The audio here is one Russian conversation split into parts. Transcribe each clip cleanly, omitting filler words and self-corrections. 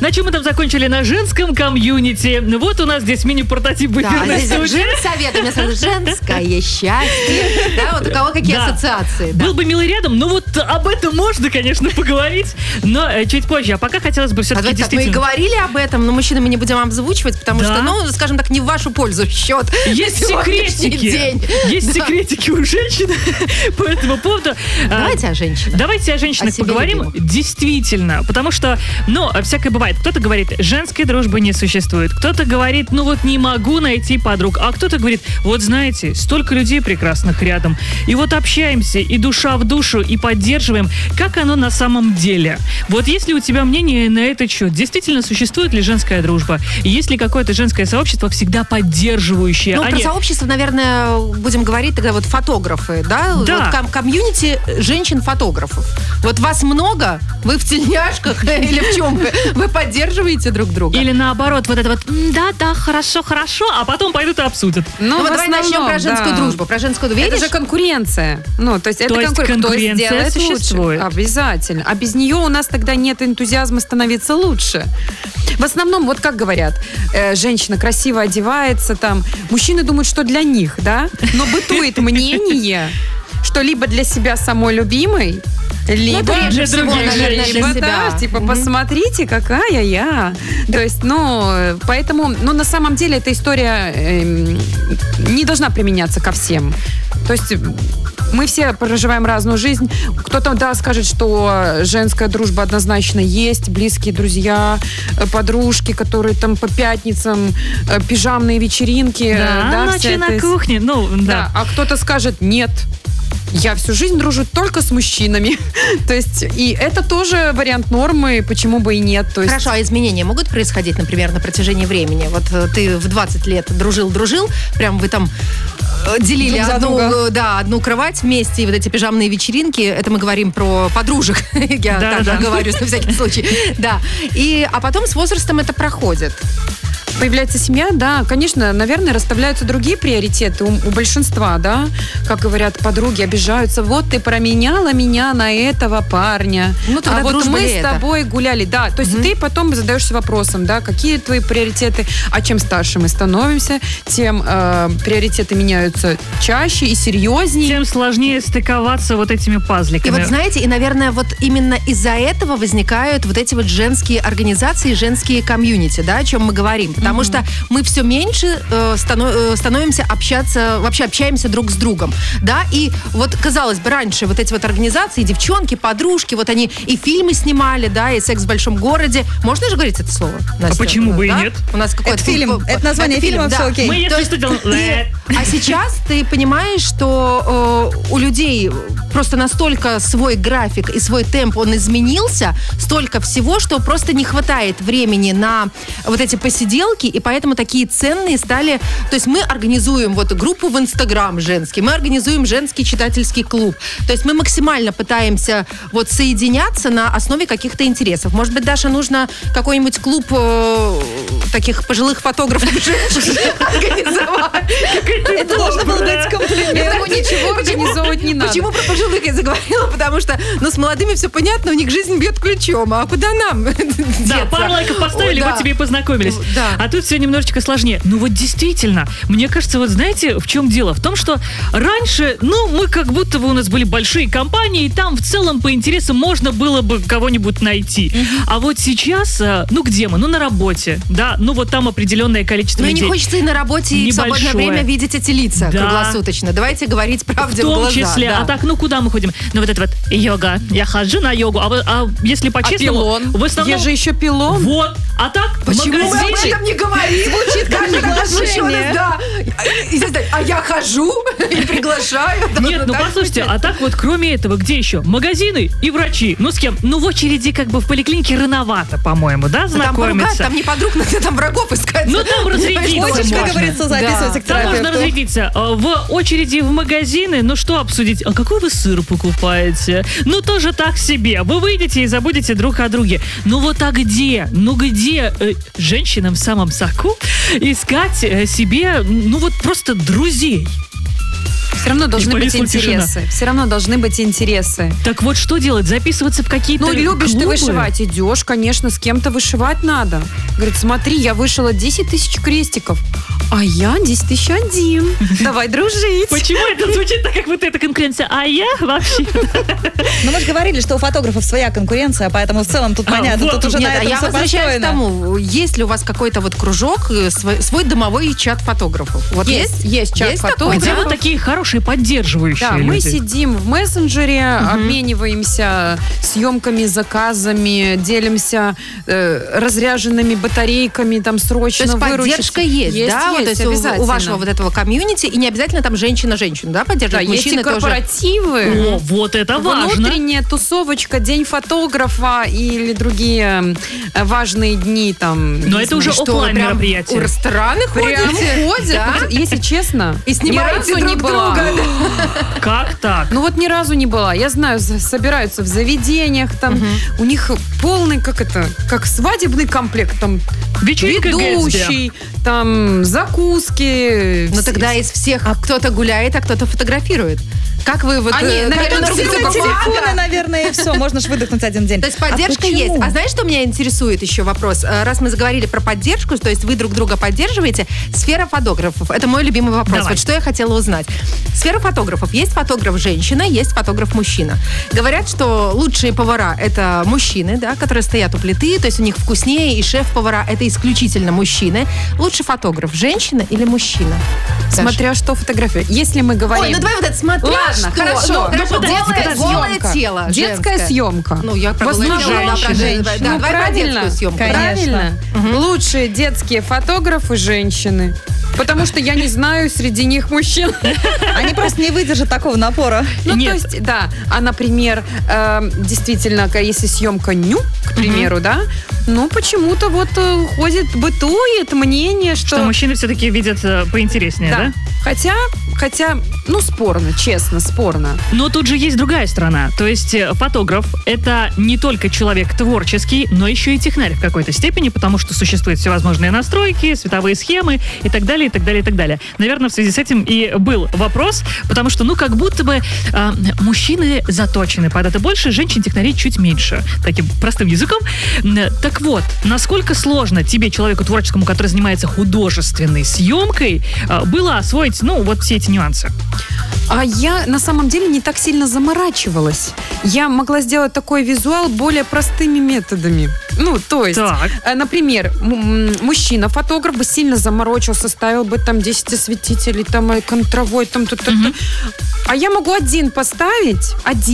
На чем мы там закончили? На женском комьюнити. Вот у нас здесь мини-прототип в эфирной студии. Женсовет, у меня сразу женское счастье. Да, вот у кого какие ассоциации. Был бы милый рядом, ну вот об этом можно, конечно, поговорить, но чуть позже. А пока хотелось бы все-таки действительно... Мы и говорили об этом, но мужчины мы не будем обзвучивать, потому что, ну, скажем так, не в вашу пользу счет. Есть секретики. Есть секретики у женщин по этому поводу. Давайте о женщинах. Давайте о женщинах поговорим. Действительно. Потому что, ну, всякое бывает. Кто-то говорит, женской дружбы не существует. Кто-то говорит, ну вот не могу найти подруг. А кто-то говорит, вот знаете, столько людей прекрасных рядом. И вот общаемся, и душа в душу, и поддерживаем. Как оно на самом деле? Вот есть ли у тебя мнение на этот счет? Действительно существует ли женская дружба? И есть ли какое-то женское сообщество всегда поддерживающее? Ну, про сообщество, наверное, будем говорить тогда вот фотографы, да? Да. Вот комьюнити женщин-фотографов. Вот вас много, вы в тельняшках или в чем? Вы поддерживаете друг друга? Или наоборот, вот это вот, да, хорошо, а потом пойдут и обсудят. Ну, вот давай начнем про женскую дружбу, про женскую дружбу. Это же конкуренция. Ну, то есть это конкуренция. Кто сделает существует. Лучше? Обязательно. А без нее у нас тогда нет энтузиазма становиться лучше. В основном, вот как говорят, женщина красиво одевается, там, мужчины думают, что для них, да? Но бытует мнение, что либо для себя самой любимой, либо для других, либо, да, типа, посмотрите, какая я. То есть, ну, поэтому, ну, на самом деле, эта история не должна применяться ко всем. То есть мы все проживаем разную жизнь. Кто-то, да, скажет, что женская дружба однозначно есть, близкие друзья, подружки, которые там по пятницам, пижамные вечеринки. Да, ночи на кухне. Ну, да. А кто-то скажет, нет, я всю жизнь дружу только с мужчинами. То есть, и это тоже вариант нормы, почему бы и нет. То есть... Хорошо, а изменения могут происходить, например, на протяжении времени? Вот ты в 20 лет дружил, прям вы там делили одну кровать вместе, и вот эти пижамные вечеринки, это мы говорим про подружек, я так говорю, на всякий случай. Да. А потом с возрастом это проходит. Появляется семья, да, конечно, наверное, расставляются другие приоритеты у большинства, да, как говорят подруги, обижаются, вот ты променяла меня на этого парня, а вот мы с тобой гуляли, да, то есть ты потом задаешься вопросом, да, какие твои приоритеты, а чем старше мы становимся, тем приоритеты меняются чаще и серьезнее. Тем сложнее стыковаться вот этими пазликами. И вот знаете, и, наверное, вот именно из-за этого возникают вот эти вот женские организации, женские комьюнити, да, о чем мы говорим. Потому что мы все меньше становимся общаемся друг с другом. Да, и вот, казалось бы, раньше вот эти вот организации, девчонки, подружки, вот они и фильмы снимали, да, и «Секс в большом городе». Можно же говорить это слово, Настя? А почему бы и нет? У нас какой-то фильм, это название фильма, все окей. Мы, если что, делаем... А сейчас ты понимаешь, что у людей просто настолько свой график и свой темп, он изменился, столько всего, что просто не хватает времени на вот эти посиделки, и поэтому такие ценные стали... То есть мы организуем вот группу в Инстаграм женский, мы организуем женский читательский клуб. То есть мы максимально пытаемся вот соединяться на основе каких-то интересов. Может быть, Даша, нужно какой-нибудь клуб таких пожилых фотографов женщин организовать. Это должно было быть комплимент. Ничего организовывать не надо. Почему про пожилых я заговорила? Потому что, ну, с молодыми все понятно, у них жизнь бьет ключом. А куда нам деться? Да, пару лайков поставили, вот тебе и познакомились. А тут все немножечко сложнее. Ну вот действительно, мне кажется, вот знаете, в чем дело? В том, что раньше, ну, мы как будто бы у нас были большие компании, и там в целом по интересам можно было бы кого-нибудь найти. А вот сейчас, ну где мы? Ну на работе, да, ну вот там определенное количество людей. Ну и не хочется и на работе, и в свободное время видеть эти лица круглосуточно. Давайте говорить правде в глаза. В том числе. А так, ну куда мы ходим? Ну вот это вот йога. Я хожу на йогу. А если по-честному... В основном... Есть же еще пилон. Вот. А так, почему мы об этом не говорим? Звучит как приглашение. Да. А я хожу и приглашаю. Нет, ну послушайте, а так вот кроме этого, где еще? Магазины и врачи. Ну с кем? Ну в очереди как бы в поликлинике рановато, по-моему, да, знакомиться? Там не подруг, надо там врагов искать. Ну там разрядиться можно. Как говорится, записываться к терапевту. Там можно разрядиться. В очереди в магазины, ну что обсудить? А какой вы сыр покупаете? Ну тоже так себе. Вы выйдете и забудете друг о друге. Ну вот а где? Ну где женщинам в самом соку искать себе, ну вот просто друзей? Все равно должны быть повисла тишина. интересы. Все равно должны быть интересы. Так вот, что делать? Записываться в какие-то Ну, любишь ты клубы? вышивать, идешь, конечно, с кем-то вышивать надо. Говорит, смотри, я вышила 10 тысяч крестиков, а я 10 тысяч 1. Давай дружить. Почему это звучит так, как будто это конкуренция? А я вообще... Ну, мы же говорили, что у фотографов своя конкуренция, поэтому в целом тут понятно, вот. тут уже Нет, на этом я все возвращаюсь к построено. тому, есть ли у вас какой-то вот кружок, свой домовой чат фотографов? Вот Есть чат Есть такой, фотографов. Где да? вот такие хорошие, поддерживающие Да, мы люди? сидим в мессенджере, обмениваемся съемками, заказами, делимся разряженными батарейками, там То срочно есть выручить. поддержка есть, да? Вот, то есть у вашего вот этого комьюнити, и не обязательно там женщина-женщину, да, Да, поддерживать? есть и Мужчины тоже. корпоративы. О, вот это важно. Внутренняя тусовочка, день фотографа или другие важные дни там. Но это уже Что, оффлайн прям мероприятие. в рестораны Прям ходите? ходят. Да? Вот, если честно, И снимаете ни разу не друг была. друга. Как так? Ну вот ни разу не была. Я знаю, собираются в заведениях, там у них полный, как свадебный комплект, там Вечеринка ведущий, там закуски. Ну тогда из всех кто-то гуляет, а кто-то фотографирует. Как вы вот... Они, наверное, друг все друга на Телефоны, помогают? наверное, и все. Можно ж выдохнуть один день. То есть поддержка почему? есть. А знаешь, что меня интересует еще вопрос? Раз мы заговорили про поддержку, то есть вы друг друга поддерживаете, сфера фотографов. Это мой любимый вопрос. Давай. Вот что я хотела узнать. Сфера фотографов. Есть фотограф-женщина, есть фотограф-мужчина. Говорят, что лучшие повара – это мужчины, да, которые стоят у плиты, то есть у них вкуснее, и шеф-повара – это исключительно мужчины. Лучший фотограф – женщина или мужчина? Саша? Смотря что фотография. Если мы говорим... Ой, ну давай вот это смотря Ладно, что. хорошо. Ну, хорошо, Детская голое съемка. тело Детская женское. съемка. Ну, я про В голое основном тело, да, про женщины. да, Ну, давай про правильно. детскую съемку. Конечно. Правильно. Лучшие детские фотографы женщины. Потому что я не знаю среди них мужчин. Они просто не выдержат такого напора. Ну, Нет. то есть, да. А, например, действительно, если съемка к примеру, да, ну, почему-то вот бытует мнение, Что что... мужчины все-таки видят поинтереснее, да? Хотя, ну, спорно, честно, спорно. Но тут же есть другая сторона. То есть фотограф – это не только человек творческий, но еще и технарь в какой-то степени, потому что существуют всевозможные настройки, световые схемы и так далее, и так далее, и так далее. Наверное, в связи с этим и был вопрос, потому что, ну, как будто бы мужчины заточены под это больше, женщин-технарей чуть меньше. Таким простым языком. Так вот, насколько сложно тебе, человеку творческому, который занимается художественной съемкой, было освоить, ну, вот все эти нюансы? А я на самом деле не так сильно заморачивалась. Я могла сделать такой визуал более простыми методами. Ну, то есть, Так. например, мужчина-фотограф бы сильно заморочился, ставил бы там 10 осветителей, там контровой, там тут. А я могу один поставить,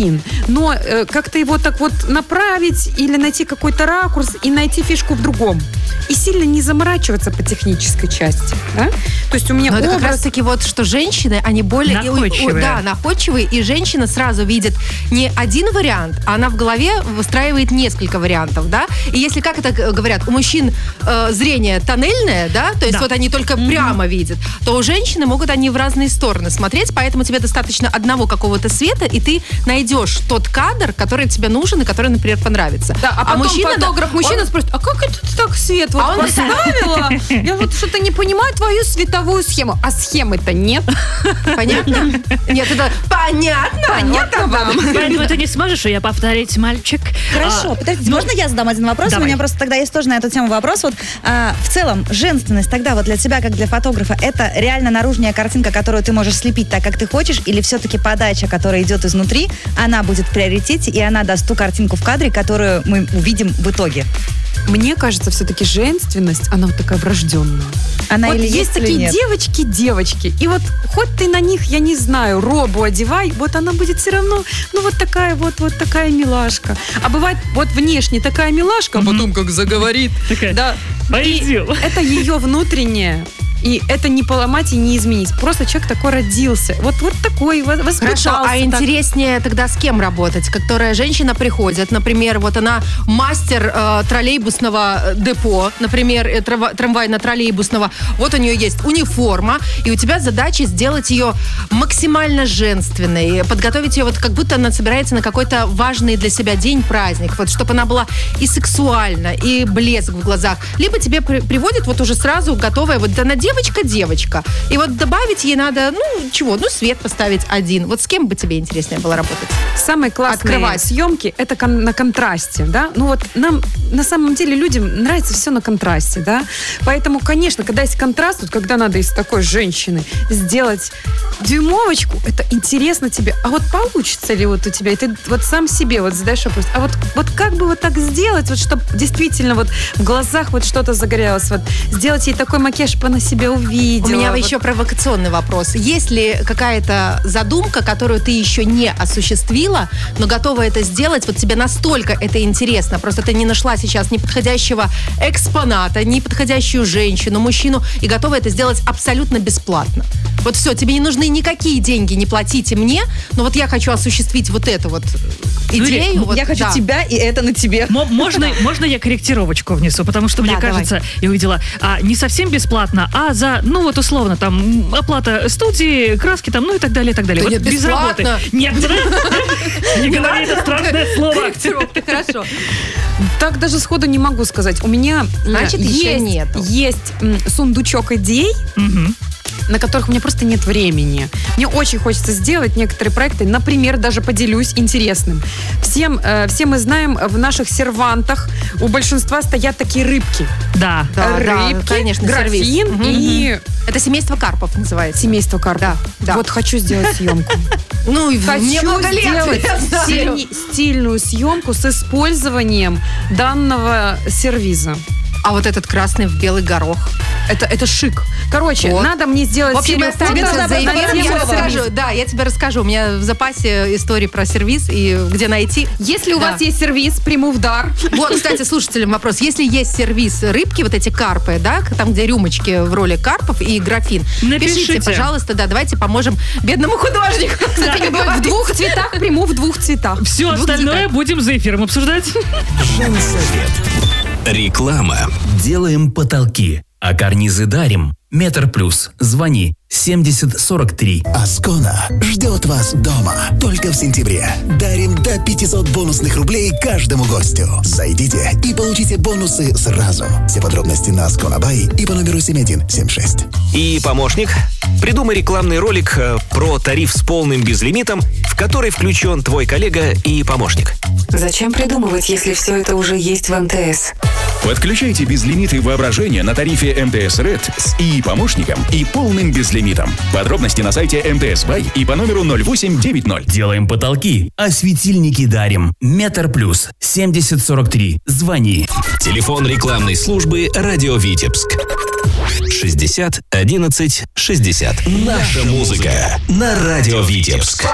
но как-то его так вот направить или найти какой-то ракурс и найти фишку в другом. И сильно не заморачиваться по технической части. Да? То есть у меня Но это как образ... раз таки вот, что женщины, они более... Находчивые. Да, находчивые, и женщина сразу видит не один вариант, а она в голове выстраивает несколько вариантов, да? И если, как это говорят, у мужчин зрение тоннельное, да, то есть Да. вот они только прямо видят, то у женщины могут они в разные стороны смотреть, поэтому тебе достаточно одного какого-то света, и ты найдешь тот кадр, который тебе нужен и который, например, понравится. Да, а потом мужчина, фотограф, да, мужчина он- спросит, а как это ты так свет вот А он- поставила? Я вот что-то не понимаю твою световую схему. А схемы-то нет. Понятно? Нет, это понятно. Понятно вам? Поэтому ты не сможешь ее повторить, мальчик. Хорошо, подождите, можно я задам один вопрос? Давай. У меня просто тогда есть тоже на эту тему вопрос. Вот в целом, женственность тогда вот для тебя, как для фотографа, это реально наружная картинка, которую ты можешь слепить так, как ты хочешь, или все-таки подача, которая идет изнутри, она будет в приоритете, и она даст ту картинку в кадре, которую мы увидим в итоге? Мне кажется, все-таки женственность, она вот такая врожденная. Она Вот или есть есть или такие нет? девочки, и вот хоть ты на них, я не знаю, робу одевай, вот она будет все равно, ну вот такая такая милашка. А бывает вот внешне такая милашка, а потом как заговорит. Такая, Да. пойдем. И это ее внутреннее. И это не поломать и не изменить. Просто человек такой родился. Вот такой, воспитался. Хорошо, а так. интереснее тогда с кем работать? Которая женщина приходит, например, вот она мастер троллейбусного депо, например, трамвайно-троллейбусного. Вот у нее есть униформа, и у тебя задача сделать ее максимально женственной, подготовить ее вот как будто она собирается на какой-то важный для себя день, праздник, вот чтобы она была и сексуальна, и блеск в глазах. Либо тебе приводят вот уже сразу готовая, вот она девочка, девочка. И вот добавить ей надо, свет поставить один. Вот с кем бы тебе интереснее было работать? Самые классные съемки — это на контрасте, да? Ну вот нам, на самом деле, людям нравится все на контрасте, да? Поэтому, конечно, когда есть контраст, вот когда надо из такой женщины сделать дюймовочку, это интересно тебе. А вот получится ли вот у тебя? И ты вот сам себе вот задаешь вопрос. А вот как бы вот так сделать, вот чтобы действительно вот в глазах вот что-то загорелось, вот сделать ей такой макияж, чтобы она себя увидела. У меня вот. еще провокационный вопрос. Есть ли какая-то задумка, которую ты еще не осуществила, но готова это сделать? Вот тебе настолько это интересно, просто ты не нашла сейчас ни подходящего экспоната, ни подходящую женщину, мужчину, и готова это сделать абсолютно бесплатно. Вот все, тебе не нужны никакие деньги, не платите мне, но вот я хочу осуществить вот эту вот идею. Я хочу тебя, и это на тебе. Можно я корректировочку внесу? Потому что, мне кажется, я увидела, не совсем бесплатно, а за, условно, там, оплата студии, краски, там, и так далее, и так далее. Да нет, без работы. Нет, не говори это страшное слово. Корректировка, хорошо. Так даже сходу не могу сказать. У меня Значит, еще нету. Есть сундучок идей, на которых у меня просто нет времени. Мне очень хочется сделать некоторые проекты. Например, даже поделюсь интересным. Все мы знаем, в наших сервантах у большинства стоят такие рыбки. Да. Рыбки, конечно, графин и... Это семейство карпов называется. Семейство карпов. Да. Вот хочу сделать съемку. Мне Хочу много лет, сделать я знаю. стильную съемку с использованием данного сервиза. А вот этот красный в белый горох. Это шик. Короче, Вот. надо мне сделать В общем, серию я фото. тебе расскажу. У меня в запасе истории про сервиз и где найти. Если у вас есть сервиз, приму в дар. Вот, кстати, слушателям вопрос. Если есть сервиз рыбки, вот эти карпы, да, там, где рюмочки в роли карпов и графин, напишите, пишите, пожалуйста, давайте поможем бедному художнику. В 2 цветах приму в 2 цветах. Все остальное будем за эфиром обсуждать. Женсовет. Реклама. Делаем потолки, а карнизы дарим. Метр плюс. Звони 7043. Аскона ждет вас дома. Только в сентябре. Дарим до 500 бонусных рублей каждому гостю. Зайдите и получите бонусы сразу. Все подробности на Аскона.бай и по номеру 7176. И помощник. Придумай рекламный ролик про тариф с полным безлимитом, в который включен твой коллега и помощник. Зачем придумывать, если все это уже есть в МТС? Подключайте безлимиты воображения на тарифе МТС Red с ИИ-помощником и полным безлимитом. Подробности на сайте МТС Бай и по номеру 0890. Делаем потолки, а светильники дарим. Метр плюс. 7043. Звони. Телефон рекламной службы «Радио Витебск». 60 11 60. Наша музыка на «Радио Витебск».